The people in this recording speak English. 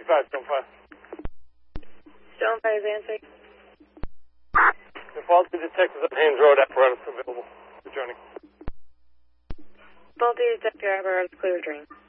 55, Stone 5. Stone 5 is answering. The faulty detectors at Haynes Road apparatus available for journey. Faulty detector apparatus clear train.